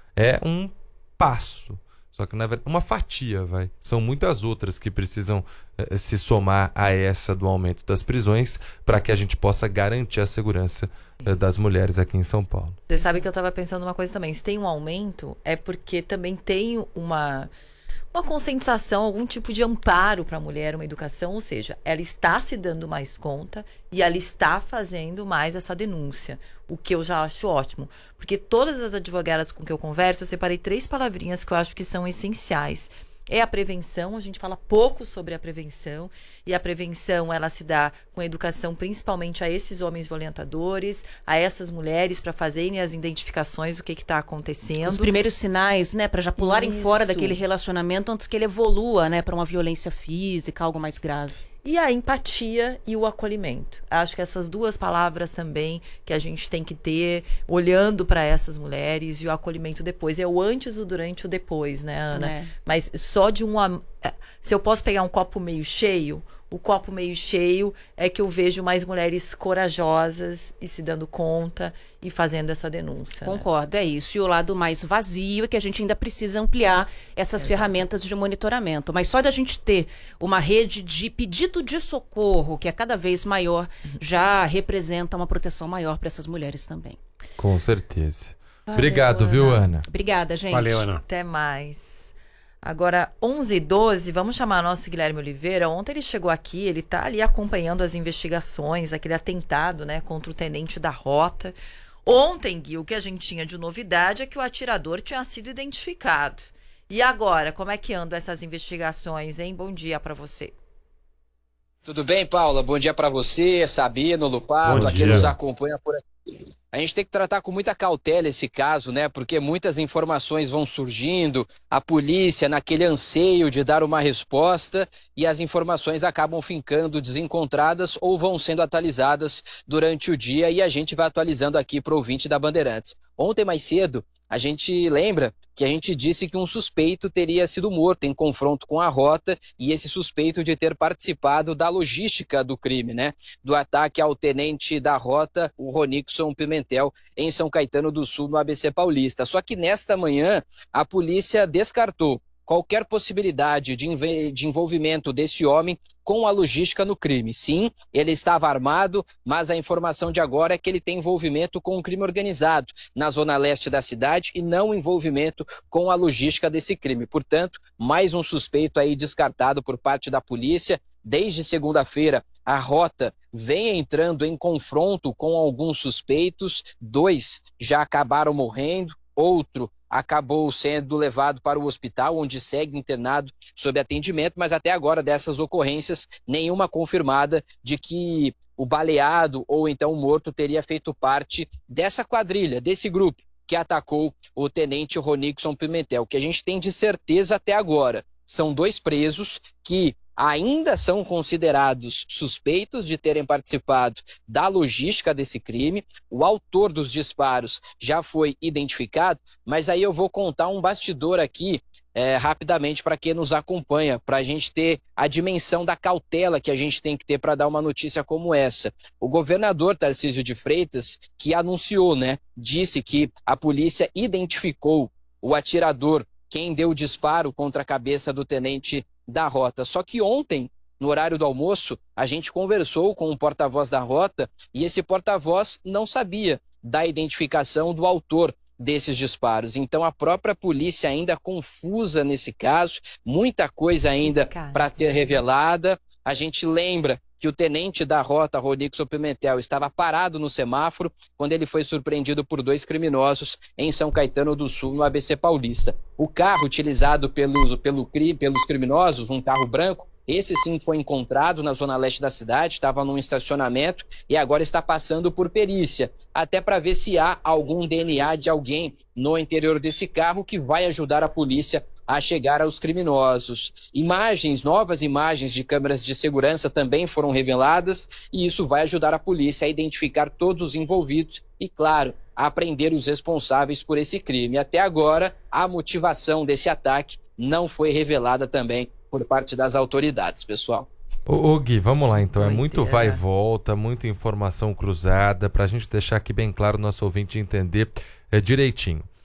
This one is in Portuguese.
é um passo. Só que, na verdade, uma fatia, vai. São muitas outras que precisam se somar a essa do aumento das prisões para que a gente possa garantir a segurança das mulheres aqui em São Paulo. Você sabe que eu estava pensando uma coisa também. Se tem um aumento, é porque também tem uma conscientização, algum tipo de amparo para a mulher, uma educação, ou seja, ela está se dando mais conta e ela está fazendo mais essa denúncia, o que eu já acho ótimo. Porque todas as advogadas com que eu converso, eu separei 3 palavrinhas que eu acho que são essenciais. É a prevenção, a gente fala pouco sobre a prevenção, e a prevenção ela se dá com educação principalmente a esses homens violentadores, a essas mulheres, para fazerem as identificações do que está acontecendo. Os primeiros sinais, né, para já pularem fora daquele relacionamento antes que ele evolua, né, para uma violência física, algo mais grave. E a empatia e o acolhimento. Acho que essas 2 palavras também que a gente tem que ter, olhando para essas mulheres, e o acolhimento depois. É o antes, o durante e o depois, né, Ana? É. Mas só de se eu posso pegar um copo meio cheio, o copo meio cheio é que eu vejo mais mulheres corajosas e se dando conta e fazendo essa denúncia. Concordo, é isso. E o lado mais vazio é que a gente ainda precisa ampliar essas ferramentas de monitoramento. Mas só de a gente ter uma rede de pedido de socorro, que é cada vez maior, já representa uma proteção maior para essas mulheres também. Com certeza. Valeu, obrigado, Ana. Viu, Ana? Obrigada, gente. Valeu, Ana. Até mais. Agora, 11h12, vamos chamar nosso Guilherme Oliveira. Ontem ele chegou aqui, ele está ali acompanhando as investigações, aquele atentado, né, contra o tenente da Rota. Ontem, Gui, o que a gente tinha de novidade é que o atirador tinha sido identificado. E agora, como é que andam essas investigações, hein? Bom dia para você. Tudo bem, Paula? Bom dia para você, Sabino, Lupardo, a quem nos acompanha por aqui. A gente tem que tratar com muita cautela esse caso, né? Porque muitas informações vão surgindo, a polícia naquele anseio de dar uma resposta e as informações acabam ficando desencontradas ou vão sendo atualizadas durante o dia e a gente vai atualizando aqui para o ouvinte da Bandeirantes. Ontem mais cedo, a gente lembra que a gente disse que um suspeito teria sido morto em confronto com a Rota e esse suspeito de ter participado da logística do crime, né? Do ataque ao tenente da Rota, o Ronixon Pimentel, em São Caetano do Sul, no ABC Paulista. Só que nesta manhã, a polícia descartou qualquer possibilidade de envolvimento desse homem com a logística no crime. Sim, ele estava armado, mas a informação de agora é que ele tem envolvimento com o crime organizado na zona leste da cidade e não envolvimento com a logística desse crime. Portanto, mais um suspeito aí descartado por parte da polícia. Desde segunda-feira, a Rota vem entrando em confronto com alguns suspeitos, 2 já acabaram morrendo, outro acabou sendo levado para o hospital, onde segue internado sob atendimento, mas até agora dessas ocorrências, nenhuma confirmada de que o baleado ou então o morto teria feito parte dessa quadrilha, desse grupo que atacou o tenente Ronixon Pimentel. O que a gente tem de certeza até agora são 2 presos que ainda são considerados suspeitos de terem participado da logística desse crime. O autor dos disparos já foi identificado, mas aí eu vou contar um bastidor aqui rapidamente para quem nos acompanha, para a gente ter a dimensão da cautela que a gente tem que ter para dar uma notícia como essa. O governador Tarcísio de Freitas, que anunciou, né, disse que a polícia identificou o atirador, quem deu o disparo contra a cabeça do tenente da Rota. Só que ontem, no horário do almoço, a gente conversou com o porta-voz da Rota e esse porta-voz não sabia da identificação do autor desses disparos. Então a própria polícia ainda confusa nesse caso, muita coisa ainda para ser revelada. A gente lembra que o tenente da Rota, Ronixon Pimentel, estava parado no semáforo quando ele foi surpreendido por 2 criminosos em São Caetano do Sul, no ABC Paulista. O carro utilizado pelos criminosos, um carro branco, esse sim foi encontrado na zona leste da cidade, estava num estacionamento e agora está passando por perícia, até para ver se há algum DNA de alguém no interior desse carro que vai ajudar a polícia a chegar aos criminosos. Novas imagens de câmeras de segurança também foram reveladas e isso vai ajudar a polícia a identificar todos os envolvidos e, claro, a prender os responsáveis por esse crime. Até agora, a motivação desse ataque não foi revelada também por parte das autoridades, pessoal. Ô Gui, vamos lá então, é muito vai e volta, muita informação cruzada, para a gente deixar aqui bem claro o nosso ouvinte entender direitinho.